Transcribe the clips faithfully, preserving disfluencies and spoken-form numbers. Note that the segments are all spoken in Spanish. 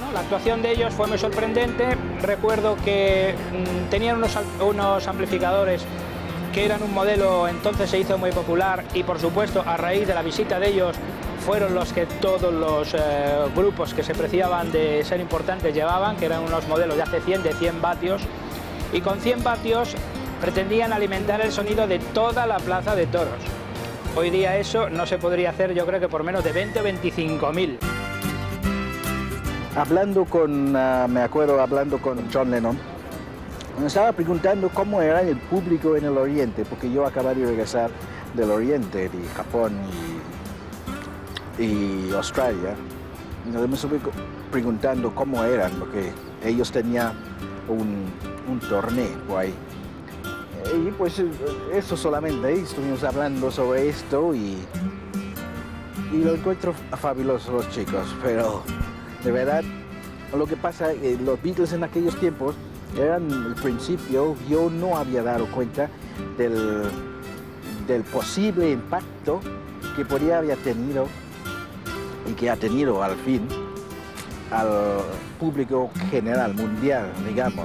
bueno, la actuación de ellos fue muy sorprendente. Recuerdo que mmm, tenían unos, unos amplificadores que eran un modelo, entonces se hizo muy popular, y por supuesto a raíz de la visita de ellos fueron los que todos los eh, grupos que se preciaban de ser importantes llevaban, que eran unos modelos de hace cien, de cien vatios, y con cien vatios pretendían alimentar el sonido de toda la plaza de toros. Hoy día eso no se podría hacer, yo creo que por menos de veinte o veinticinco mil. Hablando con, uh, me acuerdo hablando con John Lennon, me estaba preguntando cómo era el público en el Oriente, porque yo acababa de regresar del Oriente, de Japón y, y Australia. Entonces me estuve preguntando cómo eran, porque ellos tenían un, un torneo ahí. Y pues eso solamente, ¿eh? Estuvimos hablando sobre esto y, y lo encuentro fabuloso los chicos, pero de verdad lo que pasa, eh, los Beatles en aquellos tiempos eran el principio, yo no había dado cuenta del, del posible impacto que podría haber tenido y que ha tenido al fin al público general, mundial, digamos.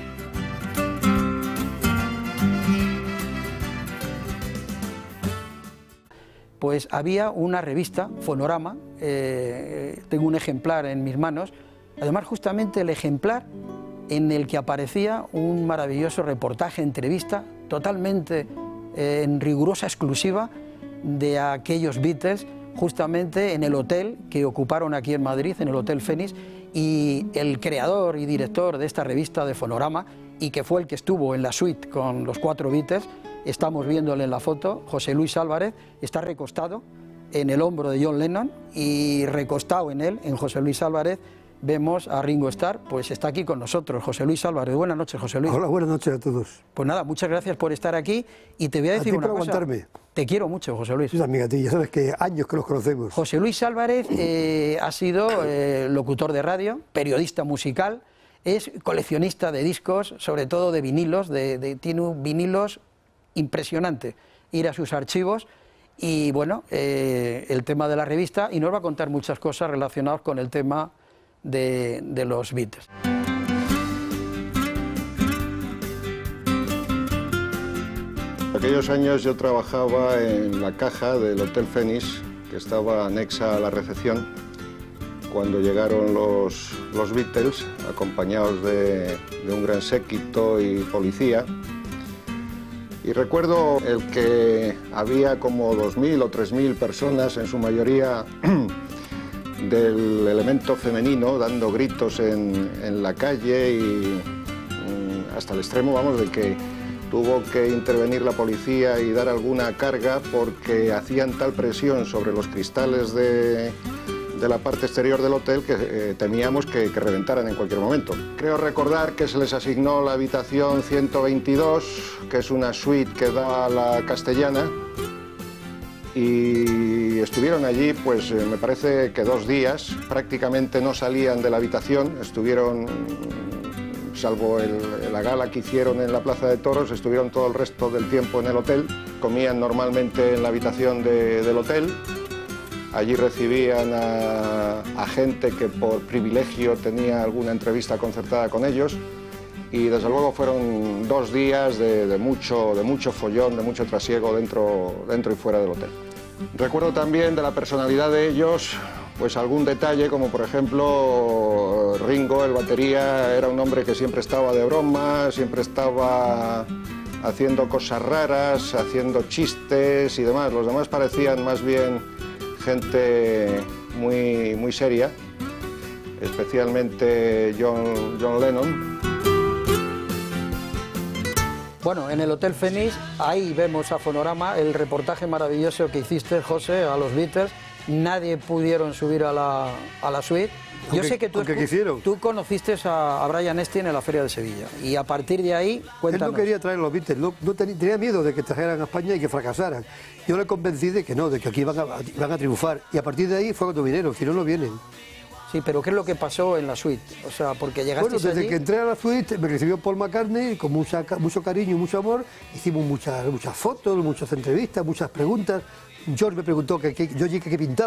Pues había una revista, Fonorama, eh, tengo un ejemplar en mis manos, además justamente el ejemplar en el que aparecía un maravilloso reportaje, entrevista, totalmente eh, en rigurosa exclusiva de aquellos Beatles, justamente en el hotel que ocuparon aquí en Madrid, en el Hotel Fénix, y el creador y director de esta revista de Fonorama, y que fue el que estuvo en la suite con los cuatro Beatles, estamos viéndole en la foto, José Luis Álvarez, está recostado en el hombro de John Lennon, y recostado en él, en José Luis Álvarez, vemos a Ringo Starr, pues está aquí con nosotros, José Luis Álvarez. Buenas noches, José Luis. Hola, buenas noches a todos. Pues nada, muchas gracias por estar aquí, y te voy a decir a ti una por cosa. aguantarme. Te quiero mucho, José Luis. Sí, amiga, ya sabes que años que nos conocemos. José Luis Álvarez eh, ha sido eh, locutor de radio, periodista musical, es coleccionista de discos, sobre todo de vinilos, de, de, tiene un vinilos impresionante, ir a sus archivos. Y bueno, eh, el tema de la revista, y nos va a contar muchas cosas relacionadas con el tema de, de los Beatles. En aquellos años yo trabajaba en la caja del Hotel Fénix, que estaba anexa a la recepción, cuando llegaron los, los Beatles, acompañados de, de un gran séquito y policía. Y recuerdo el que había como dos mil o tres mil personas, en su mayoría del elemento femenino, dando gritos en, en la calle, y hasta el extremo, vamos, de que tuvo que intervenir la policía y dar alguna carga porque hacían tal presión sobre los cristales de, de la parte exterior del hotel que eh, temíamos que, que reventaran en cualquier momento. Creo recordar que se les asignó la habitación ciento veintidós, que es una suite que da a la Castellana, y estuvieron allí, pues eh, me parece que dos días, prácticamente no salían de la habitación, estuvieron, salvo el, la gala que hicieron en la Plaza de Toros, estuvieron todo el resto del tiempo en el hotel, comían normalmente en la habitación de, del hotel. Allí recibían a, a gente que por privilegio tenía alguna entrevista concertada con ellos, y desde luego fueron dos días de, de, mucho, de mucho follón, de mucho trasiego dentro, dentro y fuera del hotel. Recuerdo también de la personalidad de ellos, pues algún detalle, como por ejemplo Ringo, el batería, era un hombre que siempre estaba de broma, siempre estaba haciendo cosas raras, haciendo chistes y demás. Los demás parecían más bien gente muy, muy seria, especialmente John, John Lennon. Bueno, en el Hotel Fénix, ahí vemos a Fonorama, el reportaje maravilloso que hiciste, José, a los Beatles. Nadie pudieron subir a la, a la suite. Yo aunque, sé que tú, tú conociste a, a Brian Epstein en la Feria de Sevilla, y a partir de ahí, cuéntanos. Él no quería traer los Beatles, no, no tenía, tenía miedo de que trajeran a España y que fracasaran. Yo le convencí de que no, de que aquí van a, van a triunfar, y a partir de ahí fue cuando vinieron, si no, no vienen. Sí, pero ¿qué es lo que pasó en la suite? O sea, porque llegaste Bueno, desde allí... que entré a la suite me recibió Paul McCartney con mucha, mucho cariño y mucho amor. Hicimos muchas, muchas fotos, muchas entrevistas, muchas preguntas. George me preguntó que, que yo llegué que pintaba,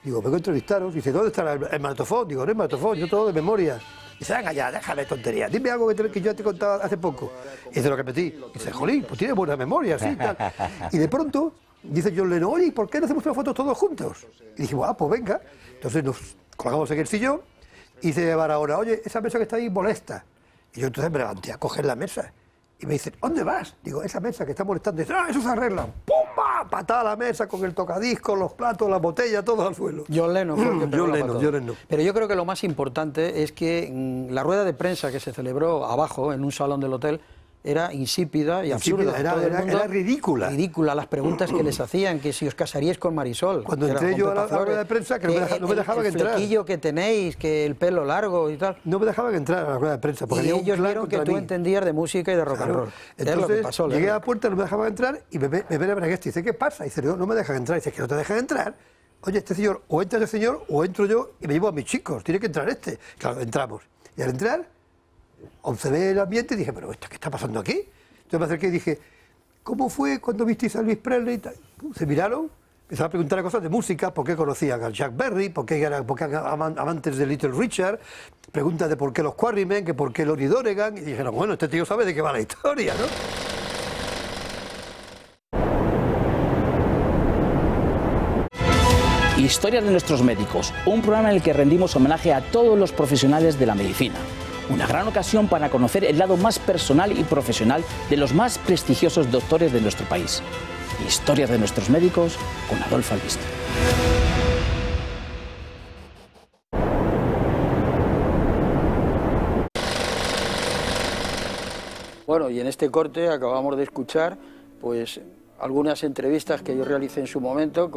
Digo, vengo a entrevistaros. Dice, ¿dónde está el, el magnetofón? Digo, no es magnetofón, yo todo de memoria. Dice, venga ya, déjame tonterías, dime algo que, te, que yo te he contado hace poco. Y dice, lo que metí. Dice, jolín, pues tiene buena memoria, sí, tal. Y de pronto dice John Lennon, oye, ¿por qué no hacemos una foto todos juntos? Y dijimos, ah, pues venga. Entonces nos colgamos en el sillón y dice Barahona, oye, esa mesa que está ahí molesta. Y yo entonces me levanté a coger la mesa. Y me dice, ¿dónde vas? Digo, esa mesa que está molestando. Y dice, ah, eso se arregla. ¡Pumba! Patada a la mesa con el tocadiscos, los platos, las botellas, todo al suelo. John Lennon fue el que pegó John la Lennon, patada. John Lennon. Pero yo creo que lo más importante es que mm, la rueda de prensa que se celebró abajo, en un salón del hotel, era insípida y Insípida, absurda. era- Todo el era- mundo- era ridícula. Ridícula, las preguntas que les hacían, que si os casaríais con Marisol. Cuando que era entré con yo a Pepa la- a la Flores, rueda de prensa, que no me deja- no me el- dejaban el entrar. flequillo que tenéis, que el pelo largo y tal. No me dejaban entrar a la rueda de prensa porque Y había un ellos clan vieron que contra tú mí. entendías de música y de rock and Claro. roll. Es Entonces, lo que pasó. llegué Lennon. a la puerta, no me dejaban entrar y me ve, me ve a Braguesti y dice, ¿qué pasa? Y dice, no, no me dejan entrar. Y dice, que no te dejan entrar. Oye, este señor, o entra este señor, o entro yo y me llevo a mis chicos. Tiene que entrar este. Claro, entramos. Y al entrar, observé el ambiente y dije, pero ¿esto qué está pasando aquí? Entonces me acerqué y dije, ¿cómo fue cuando visteis a Elvis Presley? Y tal? Se miraron, empezaron a preguntar cosas de música, por qué conocían a Jack Berry, por qué eran, por qué eran aman- amantes de Little Richard, preguntas de por qué los Quarrymen, que por qué Lonnie Donegan, y dijeron, bueno, este tío sabe de qué va la historia, ¿no? Historias de nuestros médicos, un programa en el que rendimos homenaje a todos los profesionales de la medicina. Una gran ocasión para conocer el lado más personal y profesional de los más prestigiosos doctores de nuestro país. Historias de nuestros médicos con Adolfo Albiste. Bueno, y en este corte acabamos de escuchar pues algunas entrevistas que yo realicé en su momento